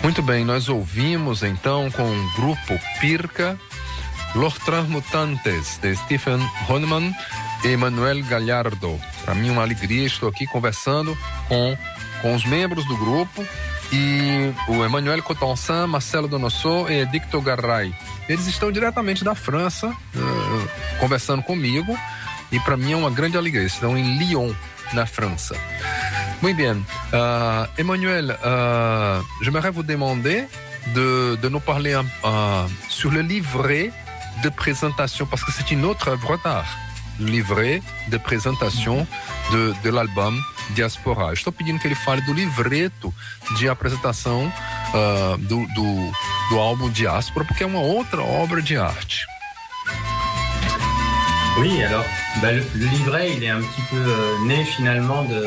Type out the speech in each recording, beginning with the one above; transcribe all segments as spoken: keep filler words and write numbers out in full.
Muito bem, nós ouvimos então com o grupo Pirca, Los Transmutantes, de Stephen Honeman e Manuel Gallardo. Para mim uma alegria, estou aqui conversando com, com os membros do grupo e o Emmanuel Cotensin, Marcelo Donoso e Edicto Garay. Eles estão diretamente da França, uh, conversando comigo, e para mim é uma grande alegria. Eles estão em Lyon, na França. Muito bem. Uh, Emmanuel, uh, j'aimerais vous demander de, de nous parler uh, sur le livret de présentation, parce que c'est une autre œuvre d'art. Livret de présentation de, de l'album Diaspora. Estou pedindo que ele fale do livreto de apresentação uh, do, do, do álbum Diaspora, porque é uma outra obra de arte. Oui, alors, bah, le, le livret, il est un petit peu euh, né finalement de,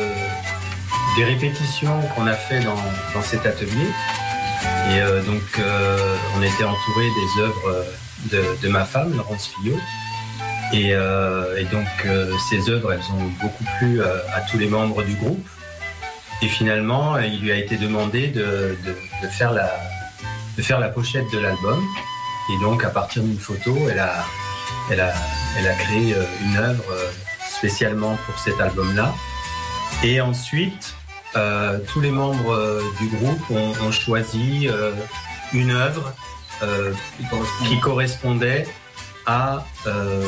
des répétitions qu'on a fait dans, dans cet atelier. Et euh, donc, euh, on était entouré des œuvres de, de ma femme, Laurence Fillot. Et, euh, et donc, euh, ces œuvres, elles ont beaucoup plu à, à tous les membres du groupe. Et finalement, il lui a été demandé de, de, de, faire, la, de faire la pochette de l'album. Et donc, à partir d'une photo, elle a, elle a, elle a créé une œuvre spécialement pour cet album-là. Et ensuite, euh, tous les membres euh, du groupe ont, ont choisi euh, une œuvre euh, qui, correspondait. qui correspondait à, euh,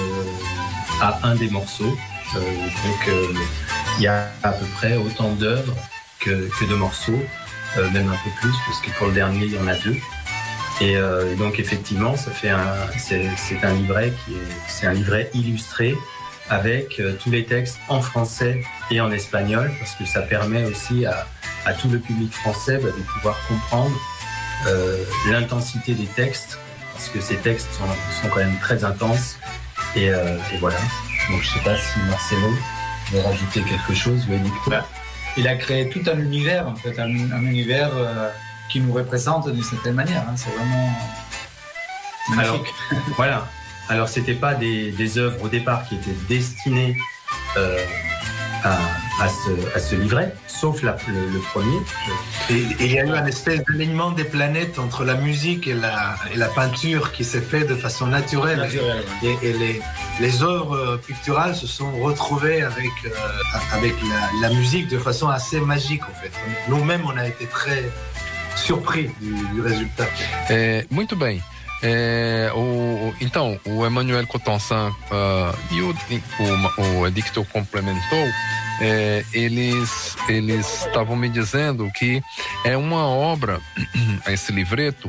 à un des morceaux. Euh, donc euh, il y a à peu près autant d'œuvres que, que de morceaux, euh, même un peu plus, parce que pour le dernier, il y en a deux. Et euh, donc effectivement, ça fait un, c'est, c'est un livret qui est, c'est un livret illustré avec euh, tous les textes en français et en espagnol, parce que ça permet aussi à, à tout le public français bah, de pouvoir comprendre euh, l'intensité des textes, parce que ces textes sont, sont quand même très intenses. Et, euh, et voilà. Donc je ne sais pas si Marcelo veut rajouter quelque chose ou Edicto. Bah, il a créé tout un univers, en fait, un, un univers euh, qui nous représente d'une certaine manière. Hein. C'est vraiment magnifique. Alors, voilà. Alors c'était pas des, des œuvres au départ qui étaient destinées euh, à, à, ce, à ce livret, sauf la, le, le premier. Et, et il y a eu un espèce d'alignement des planètes entre la musique et la, et la peinture qui s'est fait de façon naturelle. Naturel, et, ouais. et, et les, les œuvres picturales se sont retrouvées avec, euh, avec la, la musique de façon assez magique en fait. Nous-mêmes, on a été très surpris du, du résultat. É, muito bem. É, o, então, o Emmanuel Cotensin uh, e o, o, o Edicto complementou, é, eles eles estavam me dizendo que é uma obra, esse livreto,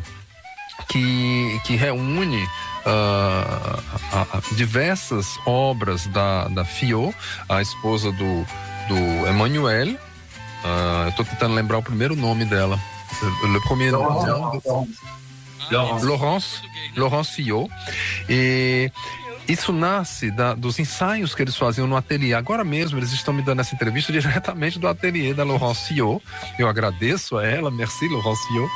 que, que reúne uh, a, a diversas obras da, da Fillot, a esposa do, do Emmanuel. Uh, eu estou tentando lembrar o primeiro nome dela. Le premier nome dela. Laurence. Laurence, Laurence Fillot. E isso nasce da, dos ensaios que eles faziam no ateliê. Agora mesmo eles estão me dando essa entrevista diretamente do ateliê da Laurence Fillot. Eu agradeço a ela, merci Laurence Fillot.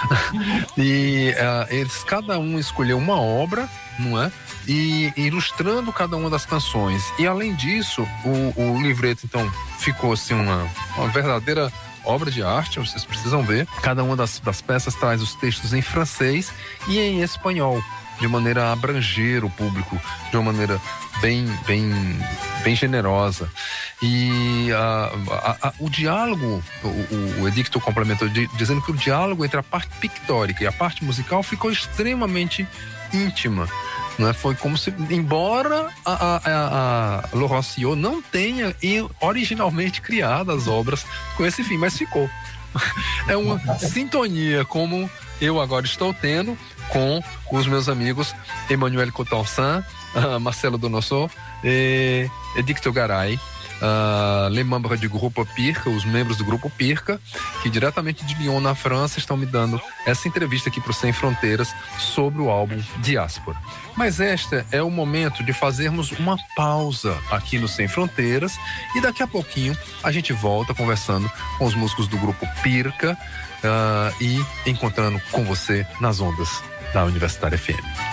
E uh, eles, cada um escolheu uma obra, não é? E ilustrando cada uma das canções. E além disso, o, o livreto então ficou assim uma, uma verdadeira obra de arte, vocês precisam ver. Cada uma das, das peças traz os textos em francês e em espanhol, de maneira a abranger o público, de uma maneira bem, bem, bem generosa. E uh, a, a, o diálogo, o, o Edicto complementou de, dizendo que o diálogo entre a parte pictórica e a parte musical ficou extremamente íntima. Né? Foi como se, embora a, a, a Laurence Fillot não tenha originalmente criado as obras com esse fim, mas ficou. É uma sintonia como eu agora estou tendo com os meus amigos Emmanuel Cotensin, uh, Marcelo Donoso e Edicto Garay, uh, les membres du groupe Pirca, os membros do grupo Pirca, que diretamente de Lyon, na França, estão me dando essa entrevista aqui para o Sem Fronteiras sobre o álbum Diaspora. Mas este é o momento de fazermos uma pausa aqui no Sem Fronteiras e daqui a pouquinho a gente volta conversando com os músicos do grupo Pirca uh, e encontrando com você nas ondas da Universitária F M.